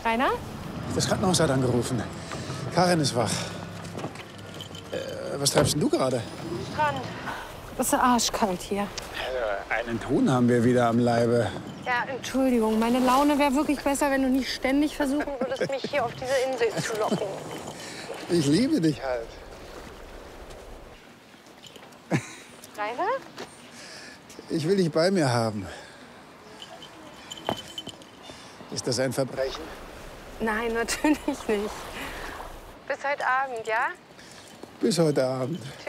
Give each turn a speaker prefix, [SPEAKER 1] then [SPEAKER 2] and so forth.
[SPEAKER 1] Rainer?
[SPEAKER 2] Das Krankenhaus hat angerufen. Karin ist wach. Was treibst denn du gerade?
[SPEAKER 1] Strand. Es ist arschkalt hier.
[SPEAKER 2] Einen Ton haben wir wieder am Leibe.
[SPEAKER 1] Ja, Entschuldigung. Meine Laune wäre wirklich besser, wenn du nicht ständig versuchen würdest, mich hier auf diese Insel zu locken.
[SPEAKER 2] Ich liebe dich halt.
[SPEAKER 1] Rainer?
[SPEAKER 2] Ich will dich bei mir haben. Ist das ein Verbrechen?
[SPEAKER 1] Nein, natürlich nicht. Bis heute Abend, ja?
[SPEAKER 2] Bis heute Abend.